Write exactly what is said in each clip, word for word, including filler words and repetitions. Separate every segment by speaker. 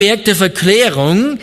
Speaker 1: Berg der Verklärung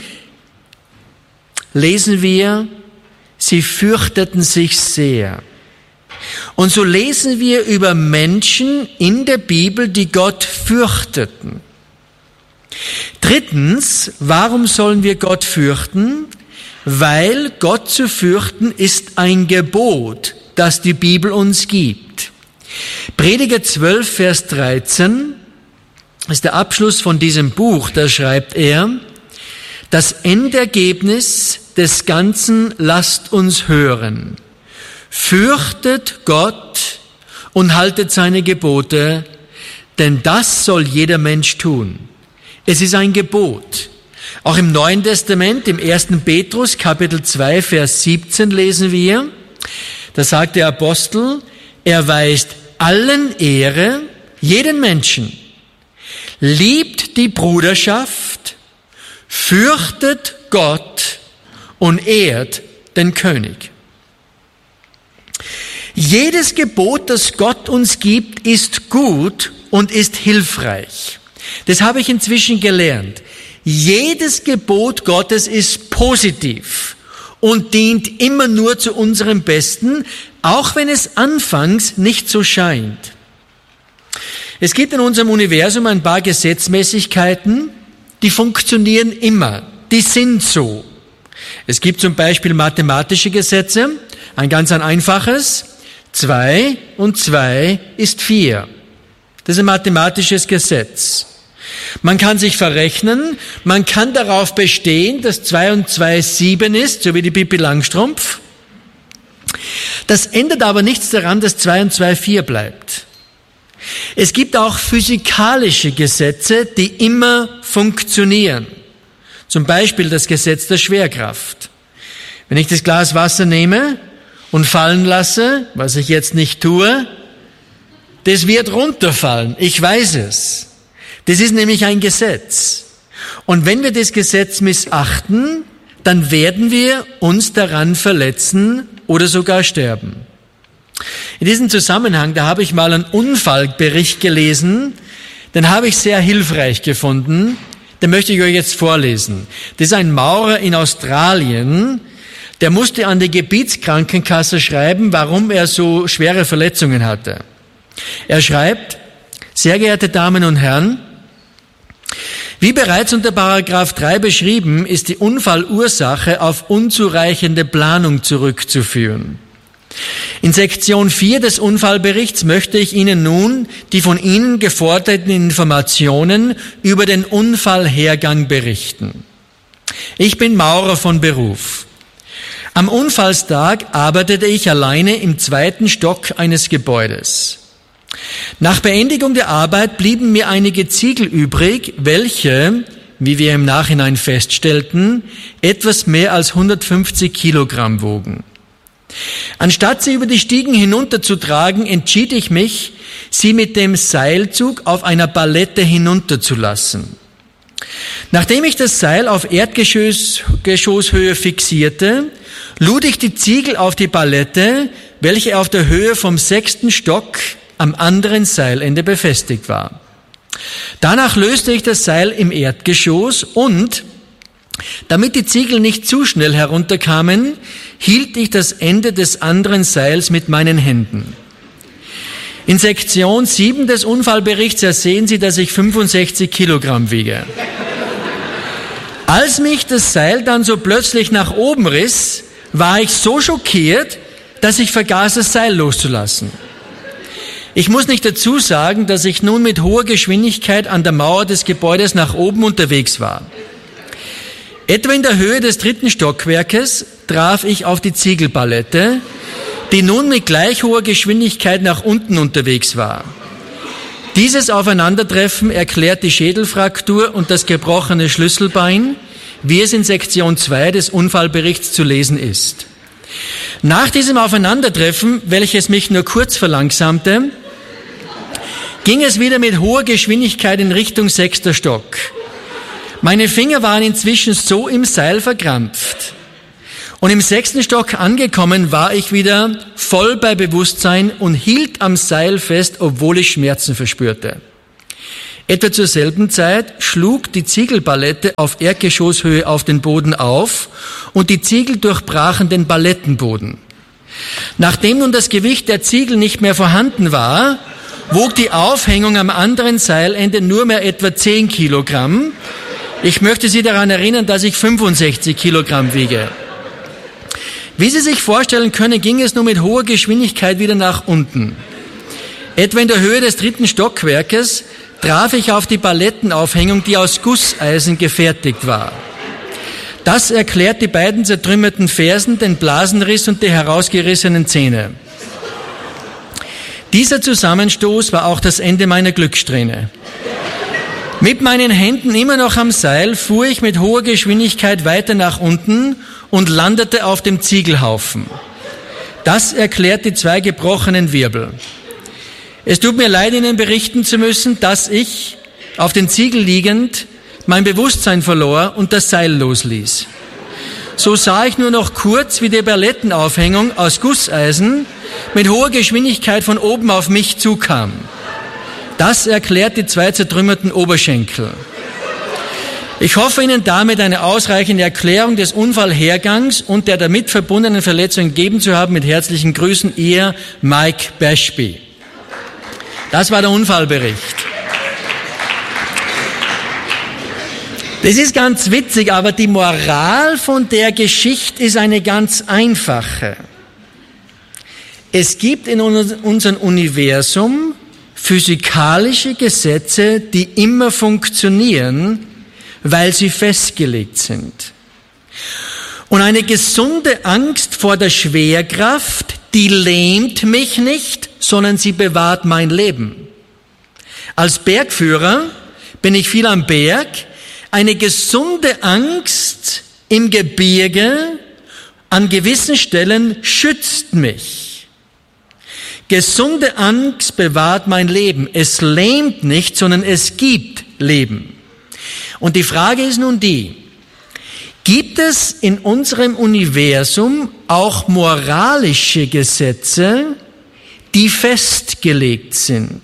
Speaker 1: lesen wir, sie fürchteten sich sehr. Und so lesen wir über Menschen in der Bibel, die Gott fürchteten. Drittens, warum sollen wir Gott fürchten? Weil Gott zu fürchten ist ein Gebot, das die Bibel uns gibt. Prediger zwölf, Vers dreizehn ist der Abschluss von diesem Buch. Da schreibt er, das Endergebnis des Ganzen lasst uns hören. Fürchtet Gott und haltet seine Gebote, denn das soll jeder Mensch tun. Es ist ein Gebot. Auch im Neuen Testament, im ersten Petrus, Kapitel zwei, Vers siebzehn lesen wir, da sagt der Apostel, er weist allen Ehre, jeden Menschen, liebt die Bruderschaft, fürchtet Gott und ehrt den König. Jedes Gebot, das Gott uns gibt, ist gut und ist hilfreich. Das habe ich inzwischen gelernt. Jedes Gebot Gottes ist positiv und dient immer nur zu unserem Besten, auch wenn es anfangs nicht so scheint. Es gibt in unserem Universum ein paar Gesetzmäßigkeiten, die funktionieren immer, die sind so. Es gibt zum Beispiel mathematische Gesetze, ein ganz ein einfaches, zwei und zwei ist vier. Das ist ein mathematisches Gesetz. Man kann sich verrechnen, man kann darauf bestehen, dass zwei und zwei sieben ist, so wie die Pippi Langstrumpf. Das ändert aber nichts daran, dass zwei und zwei vier bleibt. Es gibt auch physikalische Gesetze, die immer funktionieren. Zum Beispiel das Gesetz der Schwerkraft. Wenn ich das Glas Wasser nehme und fallen lasse, was ich jetzt nicht tue, das wird runterfallen. Ich weiß es. Das ist nämlich ein Gesetz. Und wenn wir das Gesetz missachten, dann werden wir uns daran verletzen oder sogar sterben. In diesem Zusammenhang, da habe ich mal einen Unfallbericht gelesen, den habe ich sehr hilfreich gefunden, den möchte ich euch jetzt vorlesen. Das ist ein Maurer in Australien, der musste an die Gebietskrankenkasse schreiben, warum er so schwere Verletzungen hatte. Er schreibt, sehr geehrte Damen und Herren, wie bereits unter Paragraph drei beschrieben, ist die Unfallursache auf unzureichende Planung zurückzuführen. In Sektion vier des Unfallberichts möchte ich Ihnen nun die von Ihnen geforderten Informationen über den Unfallhergang berichten. Ich bin Maurer von Beruf. Am Unfallstag arbeitete ich alleine im zweiten Stock eines Gebäudes. Nach Beendigung der Arbeit blieben mir einige Ziegel übrig, welche, wie wir im Nachhinein feststellten, etwas mehr als hundertfünfzig Kilogramm wogen. Anstatt sie über die Stiegen hinunterzutragen, entschied ich mich, sie mit dem Seilzug auf einer Palette hinunterzulassen. Nachdem ich das Seil auf Erdgeschosshöhe fixierte, lud ich die Ziegel auf die Palette, welche auf der Höhe vom sechsten Stock am anderen Seilende befestigt war. Danach löste ich das Seil im Erdgeschoss und, damit die Ziegel nicht zu schnell herunterkamen, hielt ich das Ende des anderen Seils mit meinen Händen. In Sektion sieben des Unfallberichts ersehen Sie, dass ich fünfundsechzig Kilogramm wiege. Als mich das Seil dann so plötzlich nach oben riss, war ich so schockiert, dass ich vergaß, das Seil loszulassen. Ich muss nicht dazu sagen, dass ich nun mit hoher Geschwindigkeit an der Mauer des Gebäudes nach oben unterwegs war. Etwa in der Höhe des dritten Stockwerkes traf ich auf die Ziegelpalette, die nun mit gleich hoher Geschwindigkeit nach unten unterwegs war. Dieses Aufeinandertreffen erklärt die Schädelfraktur und das gebrochene Schlüsselbein, wie es in Sektion zwei des Unfallberichts zu lesen ist. Nach diesem Aufeinandertreffen, welches mich nur kurz verlangsamte, ging es wieder mit hoher Geschwindigkeit in Richtung sechster Stock. Meine Finger waren inzwischen so im Seil verkrampft. Und im sechsten Stock angekommen war ich wieder voll bei Bewusstsein und hielt am Seil fest, obwohl ich Schmerzen verspürte. Etwa zur selben Zeit schlug die Ziegelpalette auf Erdgeschosshöhe auf den Boden auf und die Ziegel durchbrachen den Palettenboden. Nachdem nun das Gewicht der Ziegel nicht mehr vorhanden war, wog die Aufhängung am anderen Seilende nur mehr etwa zehn Kilogramm. Ich möchte Sie daran erinnern, dass ich fünfundsechzig Kilogramm wiege. Wie Sie sich vorstellen können, ging es nur mit hoher Geschwindigkeit wieder nach unten. Etwa in der Höhe des dritten Stockwerkes traf ich auf die Palettenaufhängung, die aus Gusseisen gefertigt war. Das erklärt die beiden zertrümmerten Fersen, den Blasenriss und die herausgerissenen Zähne. Dieser Zusammenstoß war auch das Ende meiner Glückssträhne. Mit meinen Händen immer noch am Seil fuhr ich mit hoher Geschwindigkeit weiter nach unten und landete auf dem Ziegelhaufen. Das erklärt die zwei gebrochenen Wirbel. Es tut mir leid, Ihnen berichten zu müssen, dass ich, auf den Ziegel liegend, mein Bewusstsein verlor und das Seil losließ. So sah ich nur noch kurz, wie die Palettenaufhängung aus Gusseisen mit hoher Geschwindigkeit von oben auf mich zukam. Das erklärt die zwei zertrümmerten Oberschenkel. Ich hoffe, Ihnen damit eine ausreichende Erklärung des Unfallhergangs und der damit verbundenen Verletzungen geben zu haben. Mit herzlichen Grüßen, Ihr Mike Bashby. Das war der Unfallbericht. Das ist ganz witzig, aber die Moral von der Geschichte ist eine ganz einfache. Es gibt in unserem Universum physikalische Gesetze, die immer funktionieren, weil sie festgelegt sind. Und eine gesunde Angst vor der Schwerkraft, die lähmt mich nicht, sondern sie bewahrt mein Leben. Als Bergführer bin ich viel am Berg. Eine gesunde Angst im Gebirge an gewissen Stellen schützt mich. Gesunde Angst bewahrt mein Leben. Es lähmt nicht, sondern es gibt Leben. Und die Frage ist nun die: Gibt es in unserem Universum auch moralische Gesetze, die festgelegt sind?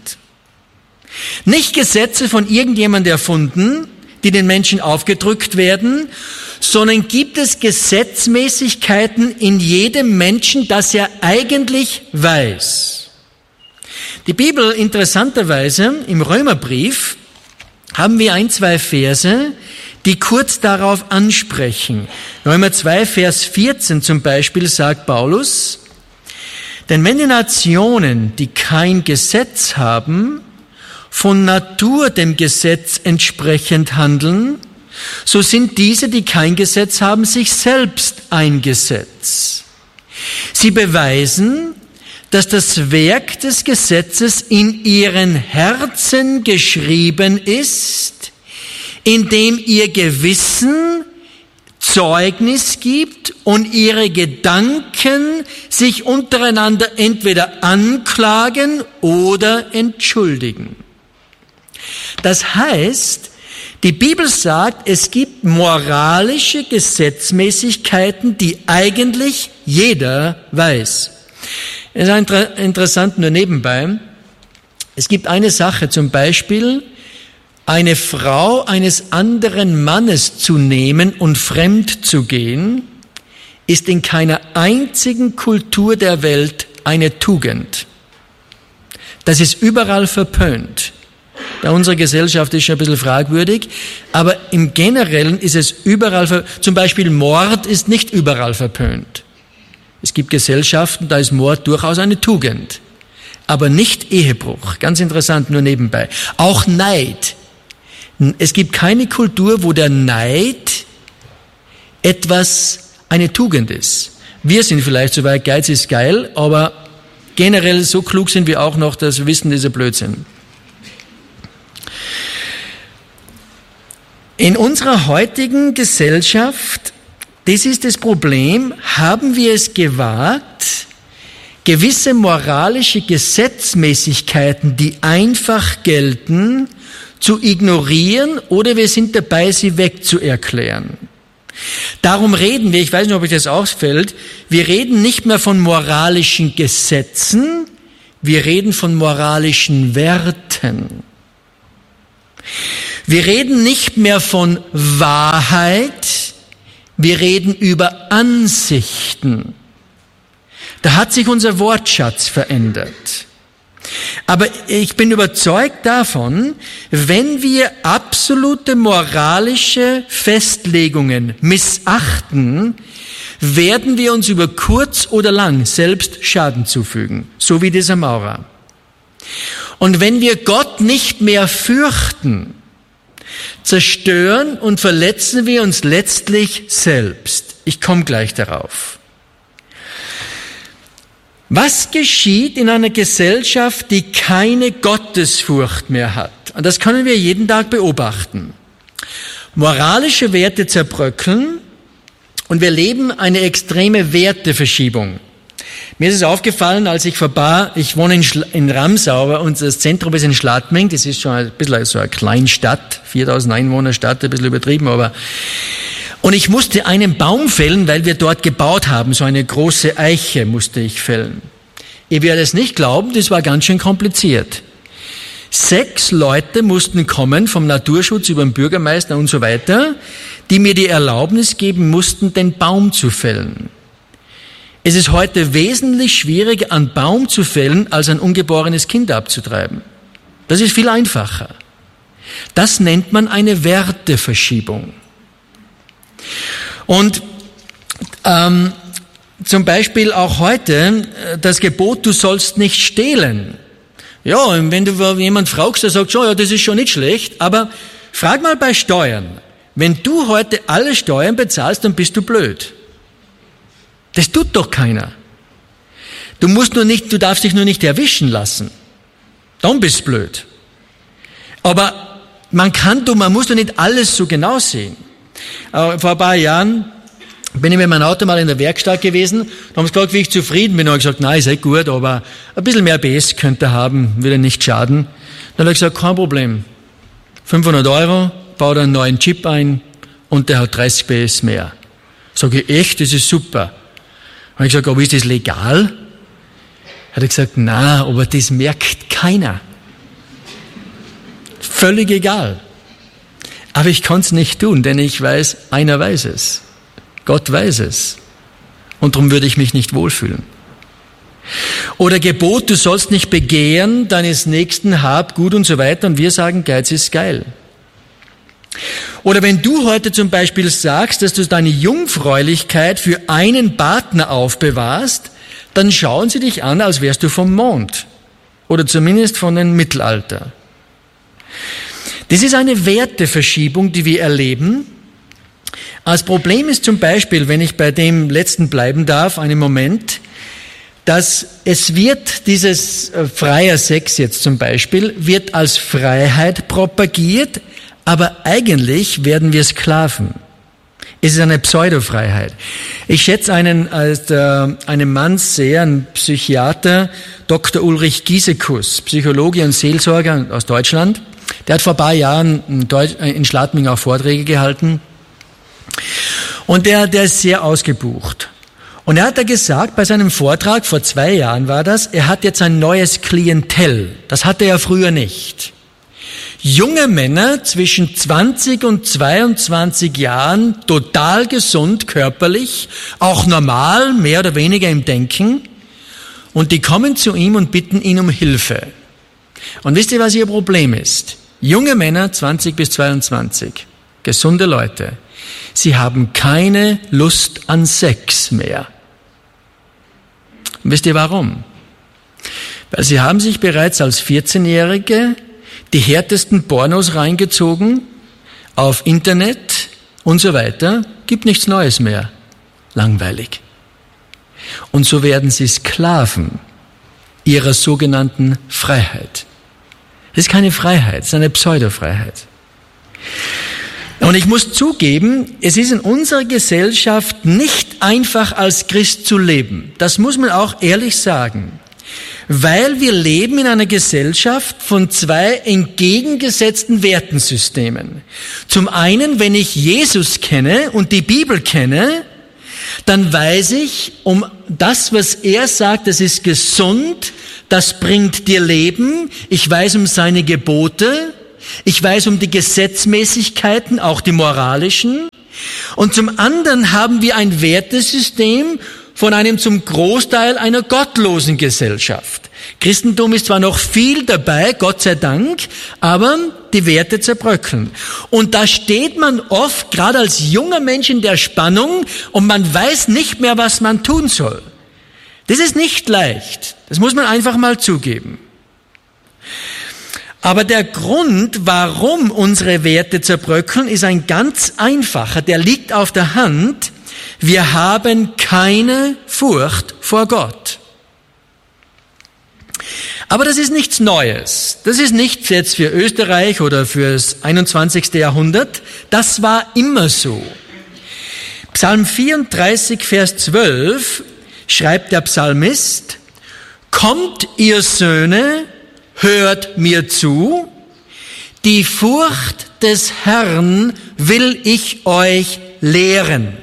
Speaker 1: Nicht Gesetze von irgendjemandem erfunden, die den Menschen aufgedrückt werden, sondern gibt es Gesetzmäßigkeiten in jedem Menschen, das er eigentlich weiß. Die Bibel, interessanterweise, im Römerbrief haben wir ein, zwei Verse, die kurz darauf ansprechen. Römer zwei, Vers vierzehn zum Beispiel sagt Paulus: Denn wenn die Nationen, die kein Gesetz haben, von Natur dem Gesetz entsprechend handeln, so sind diese, die kein Gesetz haben, sich selbst ein Gesetz. Sie beweisen, dass das Werk des Gesetzes in ihren Herzen geschrieben ist, indem ihr Gewissen Zeugnis gibt und ihre Gedanken sich untereinander entweder anklagen oder entschuldigen. Das heißt, die Bibel sagt, es gibt moralische Gesetzmäßigkeiten, die eigentlich jeder weiß. Es ist interessant nur nebenbei. Es gibt eine Sache, zum Beispiel, eine Frau eines anderen Mannes zu nehmen und fremd zu gehen, ist in keiner einzigen Kultur der Welt eine Tugend. Das ist überall verpönt. Bei unserer Gesellschaft ist schon ein bisschen fragwürdig, aber im Generellen ist es überall verpönt. Zum Beispiel Mord ist nicht überall verpönt. Es gibt Gesellschaften, da ist Mord durchaus eine Tugend, aber nicht Ehebruch. Ganz interessant, nur nebenbei. Auch Neid. Es gibt keine Kultur, wo der Neid etwas, eine Tugend ist. Wir sind vielleicht so weit, Geiz ist geil, aber generell so klug sind wir auch noch, dass wir wissen, das ist ein Blödsinn. In unserer heutigen Gesellschaft, das ist das Problem, haben wir es gewagt, gewisse moralische Gesetzmäßigkeiten, die einfach gelten, zu ignorieren, oder wir sind dabei, sie wegzuerklären. Darum reden wir, ich weiß nicht, ob euch das auffällt, wir reden nicht mehr von moralischen Gesetzen, wir reden von moralischen Werten. Wir reden nicht mehr von Wahrheit, wir reden über Ansichten. Da hat sich unser Wortschatz verändert. Aber ich bin überzeugt davon, wenn wir absolute moralische Festlegungen missachten, werden wir uns über kurz oder lang selbst Schaden zufügen, so wie dieser Maurer. Und wenn wir Gott nicht mehr fürchten, zerstören und verletzen wir uns letztlich selbst. Ich komme gleich darauf. Was geschieht in einer Gesellschaft, die keine Gottesfurcht mehr hat? Und das können wir jeden Tag beobachten. Moralische Werte zerbröckeln und wir leben eine extreme Werteverschiebung. Mir ist es aufgefallen, als ich vorbei, ich wohne in, Schla- in Ramsau und das Zentrum ist in Schladming, das ist schon ein bisschen so eine Kleinstadt, viertausend Einwohner Stadt, ein bisschen übertrieben, aber und ich musste einen Baum fällen, weil wir dort gebaut haben, so eine große Eiche musste ich fällen. Ihr werdet es nicht glauben, das war ganz schön kompliziert. Sechs Leute mussten kommen, vom Naturschutz über den Bürgermeister und so weiter, die mir die Erlaubnis geben mussten, den Baum zu fällen. Es ist heute wesentlich schwieriger, einen Baum zu fällen, als ein ungeborenes Kind abzutreiben. Das ist viel einfacher. Das nennt man eine Werteverschiebung. Und ähm, zum Beispiel auch heute das Gebot, du sollst nicht stehlen. Ja, und wenn du jemand fragst, der sagt, schon, ja, das ist schon nicht schlecht, aber frag mal bei Steuern. Wenn du heute alle Steuern bezahlst, dann bist du blöd. Das tut doch keiner. Du musst nur nicht, du darfst dich nur nicht erwischen lassen. Dann bist du blöd. Aber man kann, du, man muss doch nicht alles so genau sehen. Äh, vor ein paar Jahren bin ich mit meinem Auto mal in der Werkstatt gewesen, da haben sie gefragt, wie ich zufrieden bin. Da habe ich gesagt, nein, ist eh gut, aber ein bisschen mehr B S könnte er haben, würde nicht schaden. Dann habe ich gesagt, kein Problem. fünfhundert Euro, baut einen neuen Chip ein und der hat dreißig B S mehr. Sage ich, echt, das ist super. Dann habe ich gesagt, aber ist das legal? Hat er gesagt, na, aber das merkt keiner. Völlig egal. Aber ich kann es nicht tun, denn ich weiß, einer weiß es. Gott weiß es. Und darum würde ich mich nicht wohlfühlen. Oder Gebot, du sollst nicht begehren, deines Nächsten hab gut und so weiter. Und wir sagen, Geiz ist geil. Oder wenn du heute zum Beispiel sagst, dass du deine Jungfräulichkeit für einen Partner aufbewahrst, dann schauen sie dich an, als wärst du vom Mond. Oder zumindest von dem Mittelalter. Das ist eine Werteverschiebung, die wir erleben. Das Problem ist zum Beispiel, wenn ich bei dem letzten bleiben darf, einen Moment, dass es wird, dieses äh, freier Sex jetzt zum Beispiel, wird als Freiheit propagiert, aber eigentlich werden wir Sklaven. Es ist eine Pseudofreiheit. Ich schätze einen, als, äh, einen Mann sehr, einen Psychiater, Doktor Ulrich Giesekus, Psychologe und Seelsorger aus Deutschland. Der hat vor ein paar Jahren in, Deutsch, in Schladming auch Vorträge gehalten. Und der, der ist sehr ausgebucht. Und er hat da gesagt, bei seinem Vortrag, vor zwei Jahren war das, er hat jetzt ein neues Klientel. Das hatte er früher nicht. Junge Männer zwischen zwanzig und zweiundzwanzig Jahren, total gesund körperlich, auch normal, mehr oder weniger im Denken. Und die kommen zu ihm und bitten ihn um Hilfe. Und wisst ihr, was ihr Problem ist? Junge Männer, zwanzig bis zweiundzwanzig, gesunde Leute, sie haben keine Lust an Sex mehr. Und wisst ihr warum? Weil sie haben sich bereits als vierzehnjährige die härtesten Pornos reingezogen, auf Internet und so weiter, gibt nichts Neues mehr. Langweilig. Und so werden sie Sklaven ihrer sogenannten Freiheit. Das ist keine Freiheit, das ist eine Pseudofreiheit. Und ich muss zugeben, es ist in unserer Gesellschaft nicht einfach als Christ zu leben. Das muss man auch ehrlich sagen. Weil wir leben in einer Gesellschaft von zwei entgegengesetzten Wertensystemen. Zum einen, wenn ich Jesus kenne und die Bibel kenne, dann weiß ich um das, was er sagt, das ist gesund, das bringt dir Leben, ich weiß um seine Gebote, Ich weiß um die Gesetzmäßigkeiten, auch die moralischen. Und zum anderen haben wir ein Wertesystem von einem zum Großteil einer gottlosen Gesellschaft. Christentum ist zwar noch viel dabei, Gott sei Dank, aber die Werte zerbröckeln. Und da steht man oft, gerade als junger Mensch, in der Spannung und man weiß nicht mehr, was man tun soll. Das ist nicht leicht. Das muss man einfach mal zugeben. Aber der Grund, warum unsere Werte zerbröckeln, ist ein ganz einfacher. Der liegt auf der Hand. Wir haben keine Furcht vor Gott. Aber das ist nichts Neues. Das ist nichts jetzt für Österreich oder fürs einundzwanzigste Jahrhundert. Das war immer so. Psalm vierunddreißig, Vers zwölf schreibt der Psalmist: Kommt, ihr Söhne, hört mir zu, die Furcht des Herrn will ich euch lehren.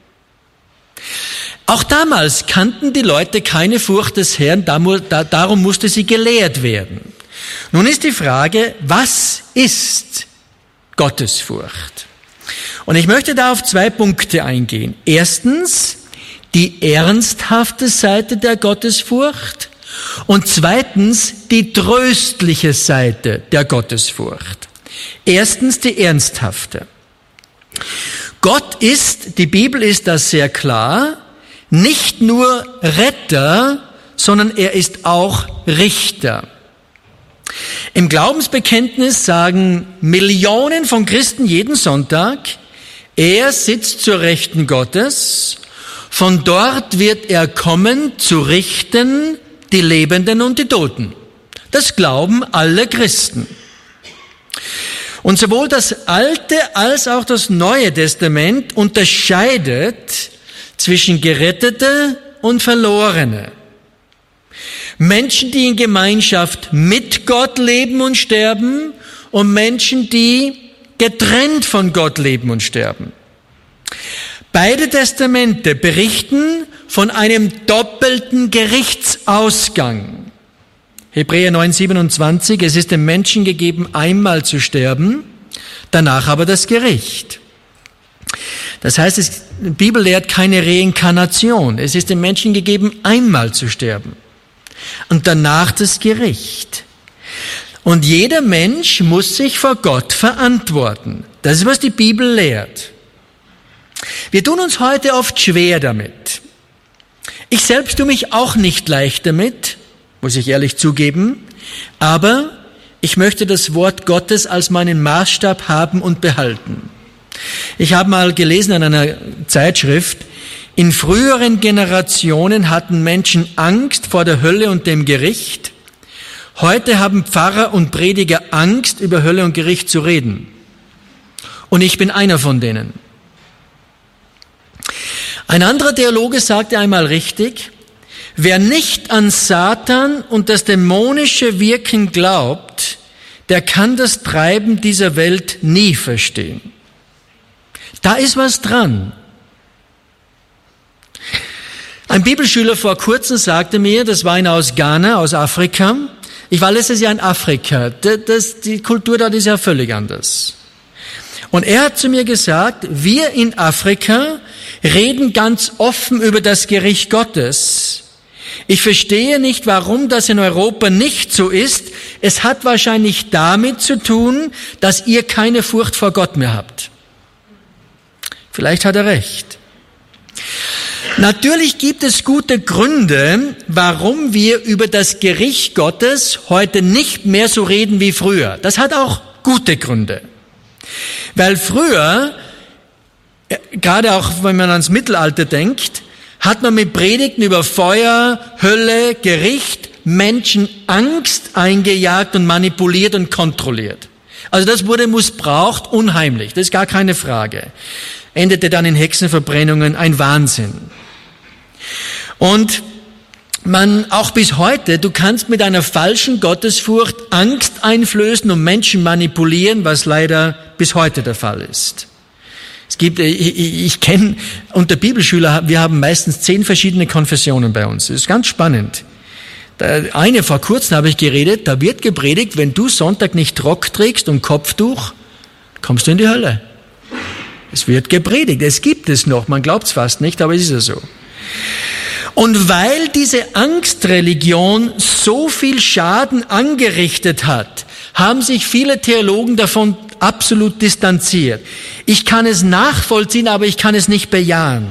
Speaker 1: Auch damals kannten die Leute keine Furcht des Herrn, darum musste sie gelehrt werden. Nun ist die Frage, was ist Gottesfurcht? Und ich möchte da auf zwei Punkte eingehen. Erstens, die ernsthafte Seite der Gottesfurcht und zweitens, die tröstliche Seite der Gottesfurcht. Erstens, die ernsthafte. Gott ist, die Bibel ist das sehr klar, nicht nur Retter, sondern er ist auch Richter. Im Glaubensbekenntnis sagen Millionen von Christen jeden Sonntag, er sitzt zur Rechten Gottes, von dort wird er kommen, zu richten die Lebenden und die Toten. Das glauben alle Christen. Und sowohl das Alte als auch das Neue Testament unterscheidet zwischen Gerettete und Verlorene. Menschen, die in Gemeinschaft mit Gott leben und sterben und Menschen, die getrennt von Gott leben und sterben. Beide Testamente berichten von einem doppelten Gerichtsausgang. Hebräer neun, siebenundzwanzig, es ist dem Menschen gegeben, einmal zu sterben, danach aber das Gericht. Das heißt, es, die Bibel lehrt keine Reinkarnation. Es ist dem Menschen gegeben, einmal zu sterben. Und danach das Gericht. Und jeder Mensch muss sich vor Gott verantworten. Das ist, was die Bibel lehrt. Wir tun uns heute oft schwer damit. Ich selbst tue mich auch nicht leicht damit, muss ich ehrlich zugeben, aber ich möchte das Wort Gottes als meinen Maßstab haben und behalten. Ich habe mal gelesen in einer Zeitschrift, in früheren Generationen hatten Menschen Angst vor der Hölle und dem Gericht. Heute haben Pfarrer und Prediger Angst, über Hölle und Gericht zu reden. Und ich bin einer von denen. Ein anderer Theologe sagte einmal richtig, wer nicht an Satan und das dämonische Wirken glaubt, der kann das Treiben dieser Welt nie verstehen. Da ist was dran. Ein Bibelschüler vor kurzem sagte mir, das war einer aus Ghana, aus Afrika. Ich war letztes Jahr in Afrika. Das, das, die Kultur dort ist ja völlig anders. Und er hat zu mir gesagt, wir in Afrika reden ganz offen über das Gericht Gottes. Ich verstehe nicht, warum das in Europa nicht so ist. Es hat wahrscheinlich damit zu tun, dass ihr keine Furcht vor Gott mehr habt. Vielleicht hat er recht. Natürlich gibt es gute Gründe, warum wir über das Gericht Gottes heute nicht mehr so reden wie früher. Das hat auch gute Gründe. Weil früher, gerade auch wenn man ans Mittelalter denkt, hat man mit Predigten über Feuer, Hölle, Gericht Menschen Angst eingejagt und manipuliert und kontrolliert. Also das wurde missbraucht, unheimlich, das ist gar keine Frage. Endete dann in Hexenverbrennungen, ein Wahnsinn. Und man, auch bis heute, du kannst mit einer falschen Gottesfurcht Angst einflößen und Menschen manipulieren, was leider bis heute der Fall ist. Es gibt, ich, ich, ich kenne unter Bibelschüler, wir haben meistens zehn verschiedene Konfessionen bei uns. Das ist ganz spannend. Eine vor kurzem habe ich geredet, da wird gepredigt, wenn du Sonntag nicht Rock trägst und Kopftuch, kommst du in die Hölle. Es wird gepredigt, es gibt es noch, man glaubt es fast nicht, aber es ist ja so. Und weil diese Angstreligion so viel Schaden angerichtet hat, haben sich viele Theologen davon absolut distanziert. Ich kann es nachvollziehen, aber ich kann es nicht bejahen.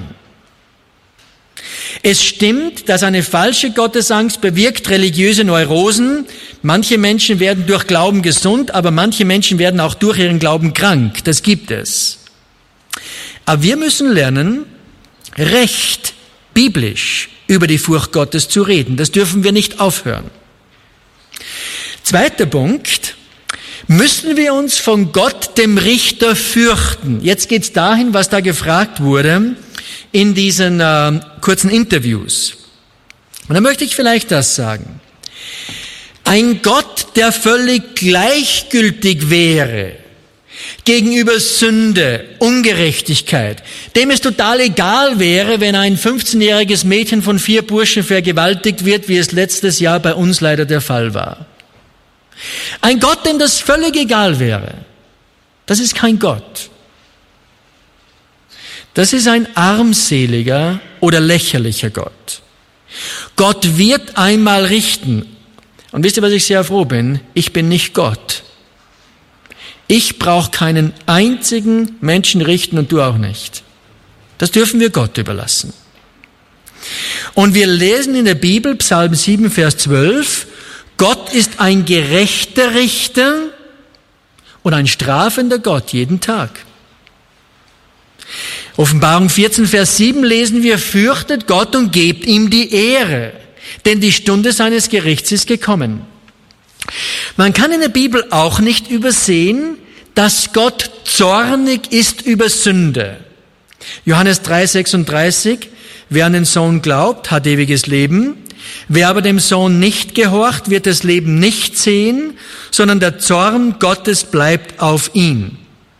Speaker 1: Es stimmt, dass eine falsche Gottesangst bewirkt religiöse Neurosen. Manche Menschen werden durch Glauben gesund, aber manche Menschen werden auch durch ihren Glauben krank. Das gibt es. Aber wir müssen lernen, recht biblisch über die Furcht Gottes zu reden. Das dürfen wir nicht aufhören. Zweiter Punkt. Müssen wir uns von Gott, dem Richter, fürchten? Jetzt geht's dahin, was da gefragt wurde in diesen äh, kurzen Interviews. Und da möchte ich vielleicht das sagen. Ein Gott, der völlig gleichgültig wäre gegenüber Sünde, Ungerechtigkeit, dem es total egal wäre, wenn ein fünfzehnjähriges Mädchen von vier Burschen vergewaltigt wird, wie es letztes Jahr bei uns leider der Fall war. Ein Gott, dem das völlig egal wäre, das ist kein Gott. Das ist ein armseliger oder lächerlicher Gott. Gott wird einmal richten. Und wisst ihr, was ich sehr froh bin? Ich bin nicht Gott. Ich brauche keinen einzigen Menschen richten und du auch nicht. Das dürfen wir Gott überlassen. Und wir lesen in der Bibel, Psalm sieben, Vers zwölf, Gott ist ein gerechter Richter und ein strafender Gott jeden Tag. Offenbarung vierzehn, Vers sieben lesen wir, fürchtet Gott und gebt ihm die Ehre, denn die Stunde seines Gerichts ist gekommen. Man kann in der Bibel auch nicht übersehen, dass Gott zornig ist über Sünde. Johannes drei, sechsunddreißig, wer an den Sohn glaubt, hat ewiges Leben. Wer aber dem Sohn nicht gehorcht, wird das Leben nicht sehen, sondern der Zorn Gottes bleibt auf ihm.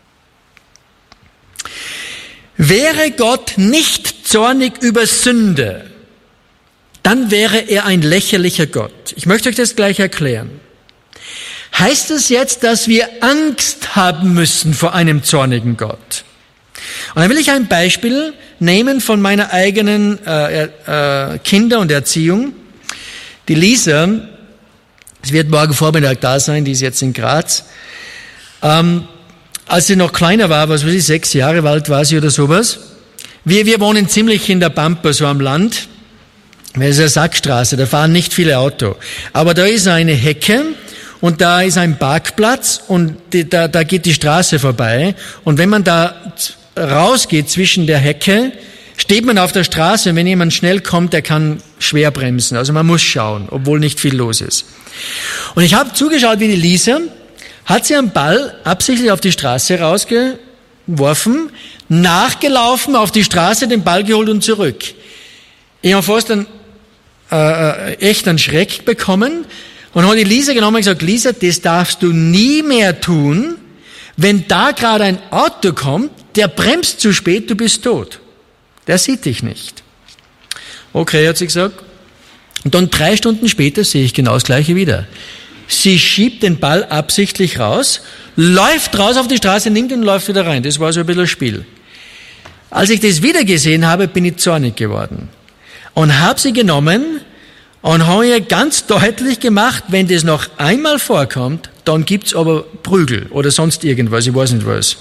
Speaker 1: Wäre Gott nicht zornig über Sünde, dann wäre er ein lächerlicher Gott. Ich möchte euch das gleich erklären. Heißt es jetzt, dass wir Angst haben müssen vor einem zornigen Gott? Und dann will ich ein Beispiel nehmen von meiner eigenen äh, äh, Kinder- und Erziehung. Die Lisa, sie wird morgen Vormittag da sein, die ist jetzt in Graz. Ähm, als sie noch kleiner war, was weiß ich, sechs Jahre alt war sie oder sowas. Wir, wir wohnen ziemlich in der Pampa, so am Land. Das ist eine Sackstraße, da fahren nicht viele Autos. Aber da ist eine Hecke und da ist ein Parkplatz und die, da, da geht die Straße vorbei. Und wenn man da rausgeht zwischen der Hecke, steht man auf der Straße und wenn jemand schnell kommt, der kann schwer bremsen. Also man muss schauen, obwohl nicht viel los ist. Und ich habe zugeschaut, wie die Lisa, hat sie einen Ball absichtlich auf die Straße rausgeworfen, nachgelaufen, auf die Straße, den Ball geholt und zurück. Ich habe fast einen, äh, echt einen Schreck bekommen und habe die Lisa genommen und gesagt, Lisa, das darfst du nie mehr tun, wenn da gerade ein Auto kommt, der bremst zu spät, du bist tot. Der sieht dich nicht. Okay, hat sie gesagt. Und dann drei Stunden später sehe ich genau das Gleiche wieder. Sie schiebt den Ball absichtlich raus, läuft raus auf die Straße, nimmt ihn und läuft wieder rein. Das war so ein bisschen ein Spiel. Als ich das wieder gesehen habe, bin ich zornig geworden. Und habe sie genommen und habe ihr ganz deutlich gemacht, wenn das noch einmal vorkommt, dann gibt's aber Prügel oder sonst irgendwas, ich weiß nicht was.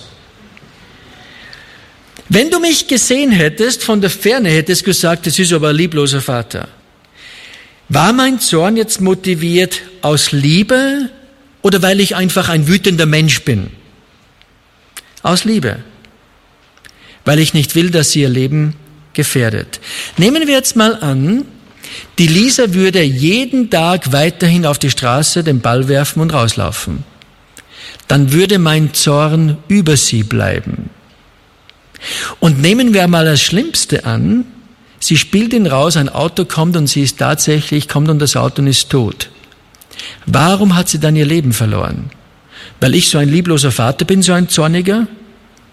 Speaker 1: Wenn du mich gesehen hättest, von der Ferne hättest du gesagt, das ist aber ein liebloser Vater. War mein Zorn jetzt motiviert aus Liebe oder weil ich einfach ein wütender Mensch bin? Aus Liebe. Weil ich nicht will, dass sie ihr Leben gefährdet. Nehmen wir jetzt mal an, die Lisa würde jeden Tag weiterhin auf die Straße den Ball werfen und rauslaufen. Dann würde mein Zorn über sie bleiben. Und nehmen wir mal das Schlimmste an, sie spielt ihn raus, ein Auto kommt und sie ist tatsächlich, kommt und das Auto und ist tot. Warum hat sie dann ihr Leben verloren? Weil ich so ein liebloser Vater bin, so ein Zorniger?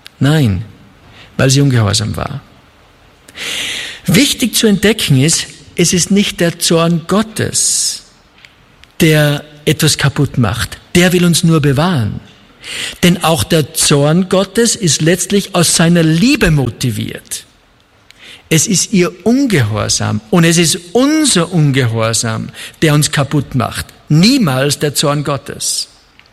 Speaker 1: Nein, weil sie ungehorsam war. Wichtig zu entdecken ist, es ist nicht der Zorn Gottes, der etwas kaputt macht. Der will uns nur bewahren. Denn auch der Zorn Gottes ist letztlich aus seiner Liebe motiviert. Es ist ihr Ungehorsam und es ist unser Ungehorsam, der uns kaputt macht. Niemals der Zorn Gottes.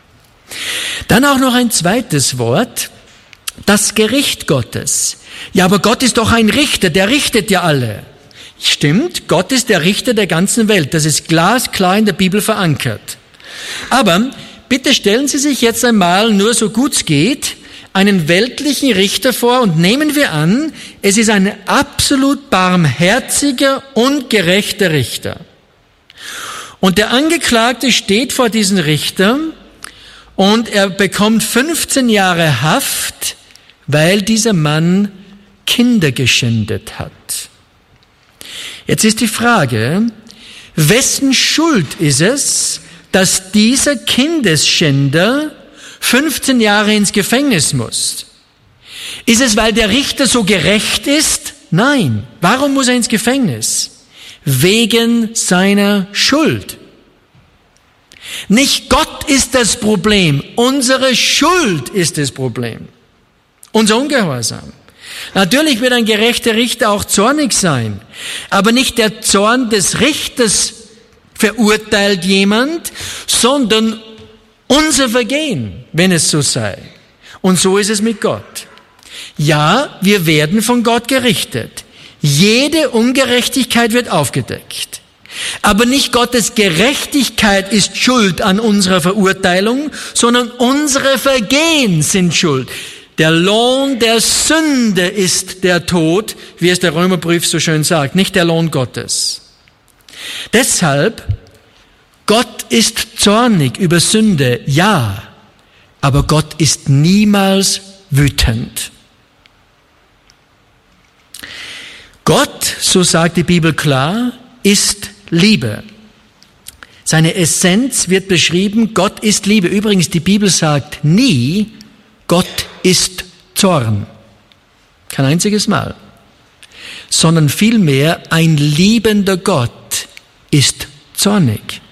Speaker 1: Dann auch noch ein zweites Wort, das Gericht Gottes. Ja, aber Gott ist doch ein Richter, der richtet ja alle. Stimmt, Gott ist der Richter der ganzen Welt. Das ist glasklar in der Bibel verankert. Aber bitte stellen Sie sich jetzt einmal, nur so gut es geht, einen weltlichen Richter vor und nehmen wir an, es ist ein absolut barmherziger und gerechter Richter. Und der Angeklagte steht vor diesem Richter und er bekommt fünfzehn Jahre Haft, weil dieser Mann Kinder geschändet hat. Jetzt ist die Frage, wessen Schuld ist es, dass dieser Kindesschänder fünfzehn Jahre ins Gefängnis muss? Ist es, weil der Richter so gerecht ist? Nein. Warum muss er ins Gefängnis? Wegen seiner Schuld. Nicht Gott ist das Problem, unsere Schuld ist das Problem. Unser Ungehorsam. Natürlich wird ein gerechter Richter auch zornig sein, aber nicht der Zorn des Richters verurteilt jemand, sondern unser Vergehen, wenn es so sei. Und so ist es mit Gott. Ja, wir werden von Gott gerichtet. Jede Ungerechtigkeit wird aufgedeckt. Aber nicht Gottes Gerechtigkeit ist schuld an unserer Verurteilung, sondern unsere Vergehen sind schuld. Der Lohn der Sünde ist der Tod, wie es der Römerbrief so schön sagt, nicht der Lohn Gottes. Deshalb, Gott ist zornig über Sünde, ja, aber Gott ist niemals wütend. Gott, so sagt die Bibel klar, ist Liebe. Seine Essenz wird beschrieben, Gott ist Liebe. Übrigens, die Bibel sagt nie, Gott ist Zorn. Kein einziges Mal. Sondern vielmehr, ein liebender Gott ist zornig.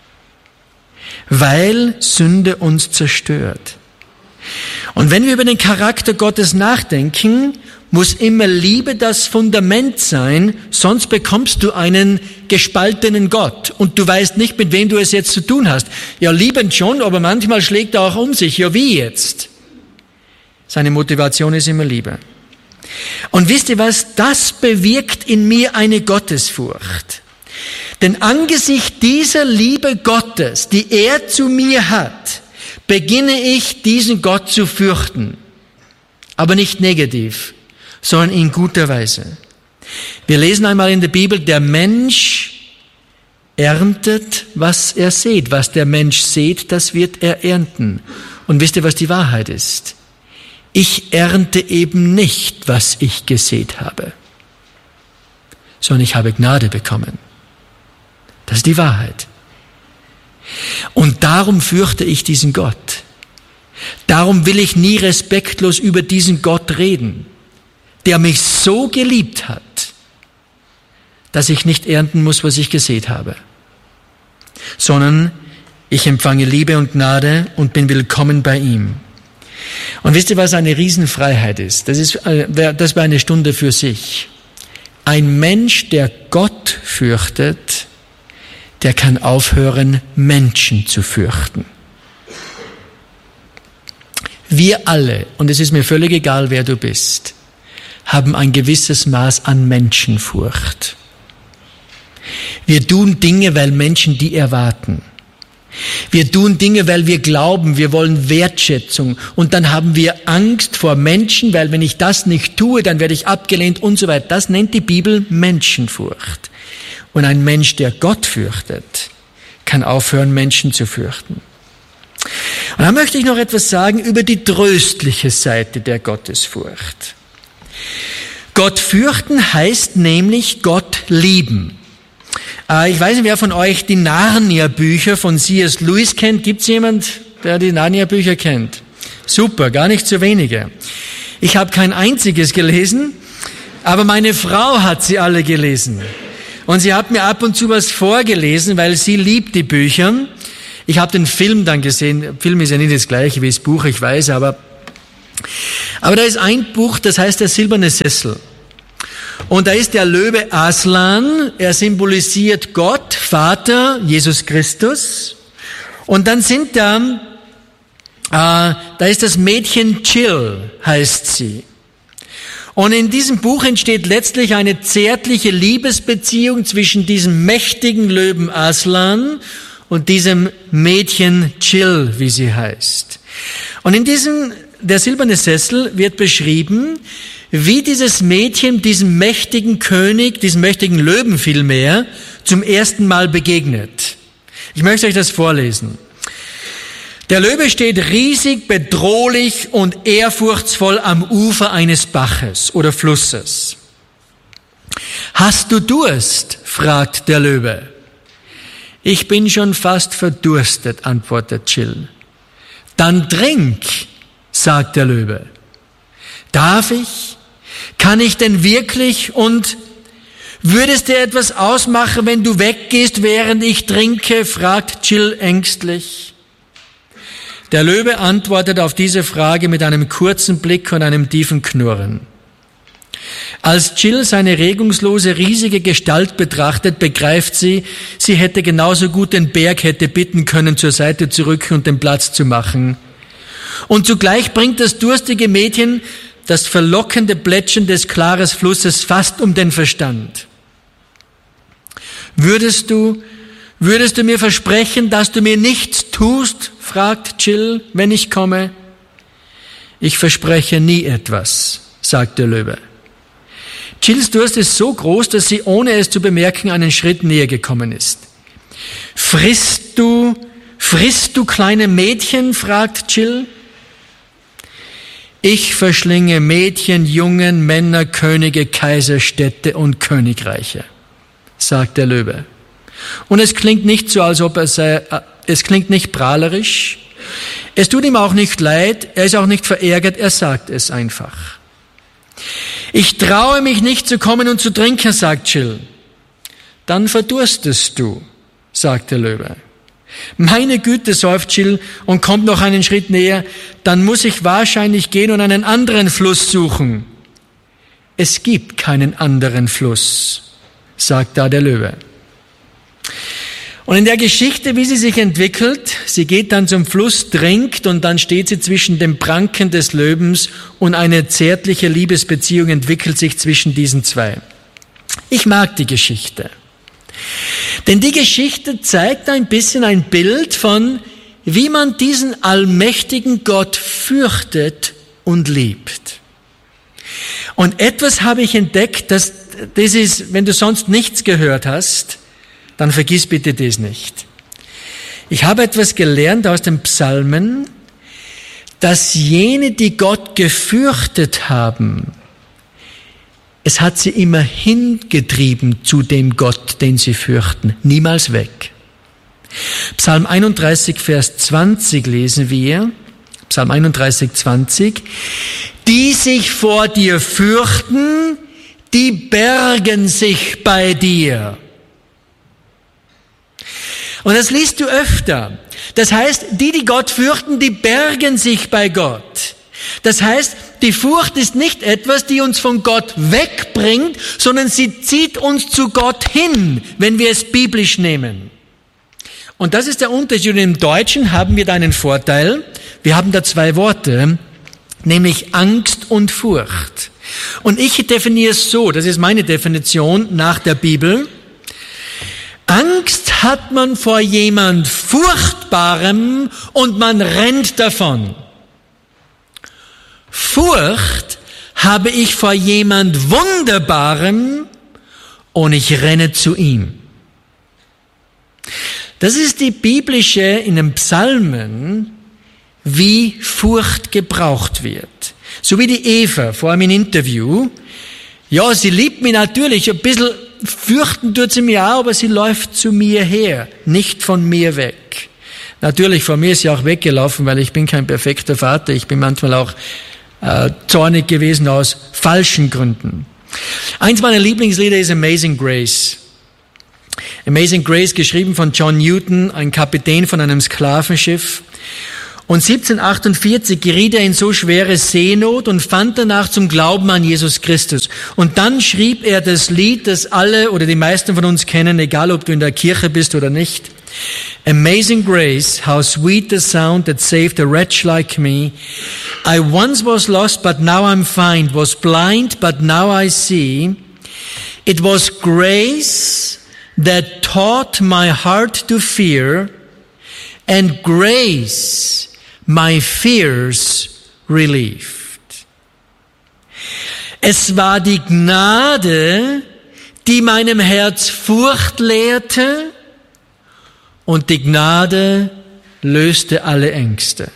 Speaker 1: Weil Sünde uns zerstört. Und wenn wir über den Charakter Gottes nachdenken, muss immer Liebe das Fundament sein, sonst bekommst du einen gespaltenen Gott und du weißt nicht, mit wem du es jetzt zu tun hast. Ja, liebend schon, aber manchmal schlägt er auch um sich. Ja, wie jetzt? Seine Motivation ist immer Liebe. Und wisst ihr was? Das bewirkt in mir eine Gottesfurcht. Denn angesichts dieser Liebe Gottes, die er zu mir hat, beginne ich, diesen Gott zu fürchten. Aber nicht negativ, sondern in guter Weise. Wir lesen einmal in der Bibel, der Mensch erntet, was er sät. Was der Mensch sät, das wird er ernten. Und wisst ihr, was die Wahrheit ist? Ich ernte eben nicht, was ich gesät habe, sondern ich habe Gnade bekommen. Das ist die Wahrheit. Und darum fürchte ich diesen Gott. Darum will ich nie respektlos über diesen Gott reden, der mich so geliebt hat, dass ich nicht ernten muss, was ich gesät habe, sondern ich empfange Liebe und Gnade und bin willkommen bei ihm. Und wisst ihr, was eine Riesenfreiheit ist? Das ist, das war eine Stunde für sich. Ein Mensch, der Gott fürchtet, der kann aufhören, Menschen zu fürchten. Wir alle, und es ist mir völlig egal, wer du bist, haben ein gewisses Maß an Menschenfurcht. Wir tun Dinge, weil Menschen die erwarten. Wir tun Dinge, weil wir glauben, wir wollen Wertschätzung. Und dann haben wir Angst vor Menschen, weil wenn ich das nicht tue, dann werde ich abgelehnt und so weiter. Das nennt die Bibel Menschenfurcht. Und ein Mensch, der Gott fürchtet, kann aufhören, Menschen zu fürchten. Und dann möchte ich noch etwas sagen über die tröstliche Seite der Gottesfurcht. Gott fürchten heißt nämlich Gott lieben. Ich weiß nicht, wer von euch die Narnia-Bücher von C S Lewis kennt. Gibt es jemand, der die Narnia-Bücher kennt? Super, gar nicht so wenige. Ich habe kein einziges gelesen, aber meine Frau hat sie alle gelesen. und sie hat mir ab und zu was vorgelesen, weil sie liebt die Bücher. Ich habe den Film dann gesehen. Der Film ist ja nicht das gleiche wie das Buch, ich weiß, aber, aber da ist ein Buch, das heißt der silberne Sessel. Und da ist der Löwe Aslan, er symbolisiert Gott, Vater, Jesus Christus. Und dann sind da, äh, da ist das Mädchen Jill, heißt sie. Und in diesem Buch entsteht letztlich eine zärtliche Liebesbeziehung zwischen diesem mächtigen Löwen Aslan und diesem Mädchen Jill, wie sie heißt. Und in diesem, der silberne Sessel wird beschrieben, wie dieses Mädchen diesem mächtigen König, diesem mächtigen Löwen vielmehr, zum ersten Mal begegnet. Ich möchte euch das vorlesen. Der Löwe steht riesig, bedrohlich und ehrfurchtsvoll am Ufer eines Baches oder Flusses. »Hast du Durst?« fragt der Löwe. »Ich bin schon fast verdurstet«, antwortet Jill. »Dann trink«, sagt der Löwe. »Darf ich? Kann ich denn wirklich? Und würde es dir etwas ausmachen, wenn du weggehst, während ich trinke?« fragt Jill ängstlich. Der Löwe antwortet auf diese Frage mit einem kurzen Blick und einem tiefen Knurren. Als Jill seine regungslose, riesige Gestalt betrachtet, begreift sie, sie hätte genauso gut den Berg hätte bitten können, zur Seite zu rücken und den Platz zu machen. Und zugleich bringt das durstige Mädchen das verlockende Plätschern des klaren Flusses fast um den Verstand. Würdest du, würdest du mir versprechen, dass du mir nichts tust? Fragt Jill, wenn ich komme. Ich verspreche nie etwas, sagt der Löwe. Jills Durst ist so groß, dass sie, ohne es zu bemerken, einen Schritt näher gekommen ist. Frisst du, frisst du kleine Mädchen? Fragt Jill. Ich verschlinge Mädchen, Jungen, Männer, Könige, Kaiser, Städte und Königreiche, sagt der Löwe. Und es klingt nicht so, als ob er sei, es klingt nicht prahlerisch. Es tut ihm auch nicht leid, er ist auch nicht verärgert, er sagt es einfach. Ich traue mich nicht zu kommen und zu trinken, sagt Jill. Dann verdurstest du, sagt der Löwe. Meine Güte, seufzt Jill und kommt noch einen Schritt näher, dann muss ich wahrscheinlich gehen und einen anderen Fluss suchen. Es gibt keinen anderen Fluss, sagt da der Löwe. Und in der Geschichte, wie sie sich entwickelt, sie geht dann zum Fluss, trinkt und dann steht sie zwischen dem Pranken des Löwens und eine zärtliche Liebesbeziehung entwickelt sich zwischen diesen zwei. Ich mag die Geschichte. Denn die Geschichte zeigt ein bisschen ein Bild von, wie man diesen allmächtigen Gott fürchtet und liebt. Und etwas habe ich entdeckt, dass das ist, wenn du sonst nichts gehört hast, dann vergiss bitte das nicht. Ich habe etwas gelernt aus den Psalmen, dass jene, die Gott gefürchtet haben, es hat sie immer hingetrieben zu dem Gott, den sie fürchten, niemals weg. Psalm einunddreißig, Vers zwanzig lesen wir, Psalm einunddreißig, zwanzig, die sich vor dir fürchten, die bergen sich bei dir. Und das liest du öfter. Das heißt, die, die Gott fürchten, die bergen sich bei Gott. Das heißt, die Furcht ist nicht etwas, die uns von Gott wegbringt, sondern sie zieht uns zu Gott hin, wenn wir es biblisch nehmen. Und das ist der Unterschied. Und im Deutschen haben wir da einen Vorteil. Wir haben da zwei Worte, nämlich Angst und Furcht. Und ich definiere es so, das ist meine Definition nach der Bibel. Angst hat man vor jemand Furchtbarem und man rennt davon. Furcht habe ich vor jemand Wunderbarem und ich renne zu ihm. Das ist die biblische, in den Psalmen, wie Furcht gebraucht wird. So wie die Eva vor einem Interview. Ja, sie liebt mich natürlich, ein bisschen fürchten tut sie mir auch, aber sie läuft zu mir her, nicht von mir weg. Natürlich, von mir ist sie auch weggelaufen, weil ich bin kein perfekter Vater. Ich bin manchmal auch äh, zornig gewesen aus falschen Gründen. Eins meiner Lieblingslieder ist Amazing Grace. Amazing Grace, geschrieben von John Newton, ein Kapitän von einem Sklavenschiff. Und siebzehnhundertachtundvierzig geriet er in so schwere Seenot und fand danach zum Glauben an Jesus Christus. Und dann schrieb er das Lied, das alle oder die meisten von uns kennen, egal ob du in der Kirche bist oder nicht. Amazing grace, how sweet the sound that saved a wretch like me. I once was lost, but now I'm found, was blind, but now I see. It was grace that taught my heart to fear, and grace my fears relieved. Es war die Gnade, die meinem Herz Furcht lehrte, und die Gnade löste alle Ängste.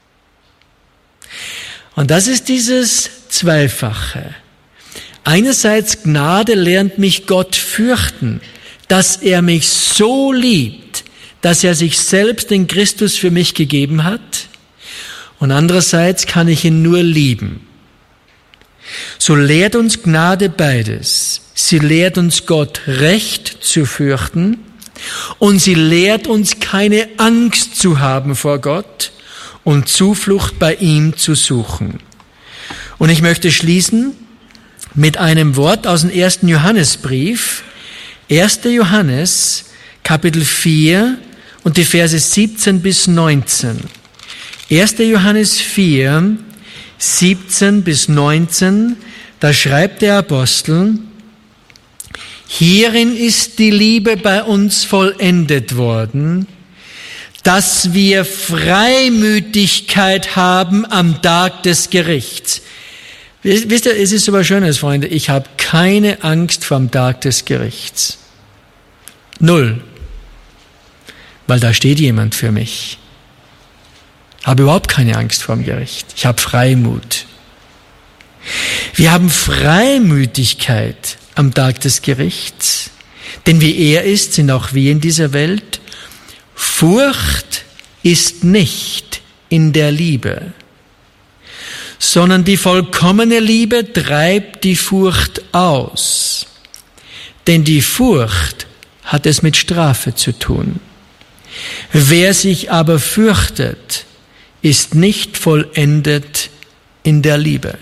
Speaker 1: Und das ist dieses Zweifache. Einerseits Gnade lernt mich Gott fürchten, dass er mich so liebt, dass er sich selbst in Christus für mich gegeben hat. Und andererseits kann ich ihn nur lieben. So lehrt uns Gnade beides. Sie lehrt uns Gott recht zu fürchten und sie lehrt uns keine Angst zu haben vor Gott und Zuflucht bei ihm zu suchen. Und ich möchte schließen mit einem Wort aus dem ersten Johannesbrief. erster Johannes, Kapitel vier und die Verse siebzehn bis neunzehn. erster Johannes vier, siebzehn bis neunzehn, da schreibt der Apostel: Hierin ist die Liebe bei uns vollendet worden, dass wir Freimütigkeit haben am Tag des Gerichts. Wisst ihr, es ist so was Schönes, Freunde, ich habe keine Angst vor dem Tag des Gerichts. Null. Weil da steht jemand für mich. Ich habe überhaupt keine Angst vor dem Gericht. Ich habe Freimut. Wir haben Freimütigkeit am Tag des Gerichts, denn wie er ist, sind auch wir in dieser Welt. Furcht ist nicht in der Liebe, sondern die vollkommene Liebe treibt die Furcht aus, denn die Furcht hat es mit Strafe zu tun. Wer sich aber fürchtet, ist nicht vollendet in der Liebe.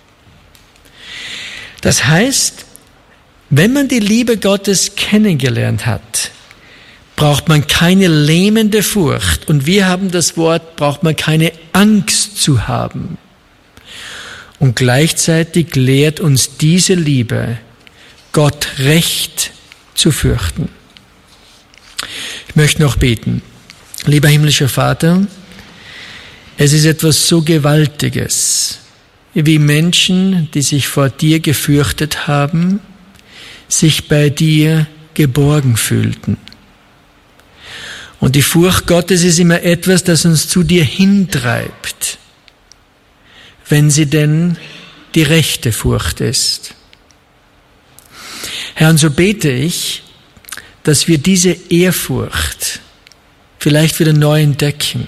Speaker 1: Das heißt, wenn man die Liebe Gottes kennengelernt hat, braucht man keine lähmende Furcht. Und wir haben das Wort, braucht man keine Angst zu haben. Und gleichzeitig lehrt uns diese Liebe, Gott recht zu fürchten. Ich möchte noch beten. Lieber himmlischer Vater, es ist etwas so Gewaltiges, wie Menschen, die sich vor dir gefürchtet haben, sich bei dir geborgen fühlten. Und die Furcht Gottes ist immer etwas, das uns zu dir hintreibt, wenn sie denn die rechte Furcht ist. Herr, und so bete ich, dass wir diese Ehrfurcht vielleicht wieder neu entdecken,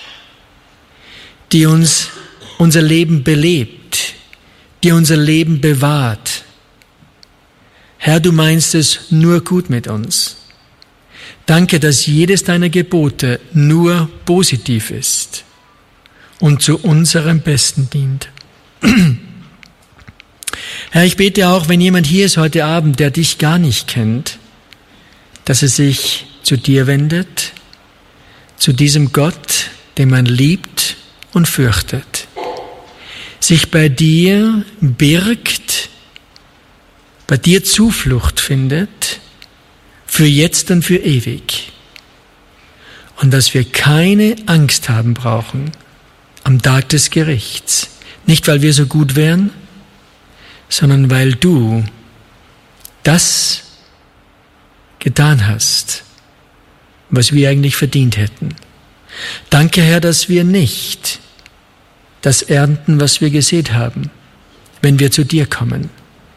Speaker 1: die uns unser Leben belebt, die unser Leben bewahrt. Herr, du meinst es nur gut mit uns. Danke, dass jedes deiner Gebote nur positiv ist und zu unserem Besten dient. Herr, ich bete auch, wenn jemand hier ist heute Abend, der dich gar nicht kennt, dass er sich zu dir wendet, zu diesem Gott, den man liebt und fürchtet, sich bei dir birgt, bei dir Zuflucht findet, für jetzt und für ewig. Und dass wir keine Angst haben brauchen am Tag des Gerichts. Nicht, weil wir so gut wären, sondern weil du das getan hast, was wir eigentlich verdient hätten. Danke, Herr, dass wir nicht das ernten, was wir gesät haben, wenn wir zu dir kommen.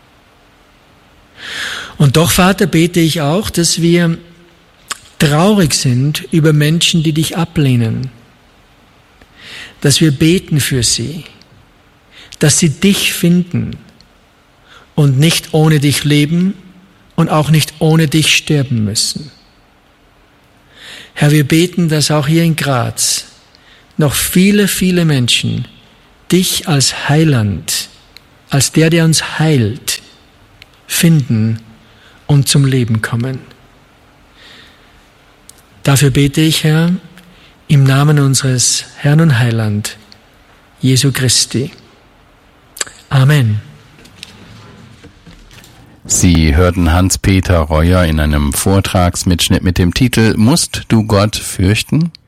Speaker 1: Und doch, Vater, bete ich auch, dass wir traurig sind über Menschen, die dich ablehnen, dass wir beten für sie, dass sie dich finden und nicht ohne dich leben und auch nicht ohne dich sterben müssen. Herr, wir beten, dass auch hier in Graz noch viele, viele Menschen dich als Heiland, als der, der uns heilt, finden und zum Leben kommen. Dafür bete ich, Herr, im Namen unseres Herrn und Heiland, Jesu Christi. Amen.
Speaker 2: Sie hörten Hans-Peter Reuer in einem Vortragsmitschnitt mit dem Titel »Musst du Gott fürchten?«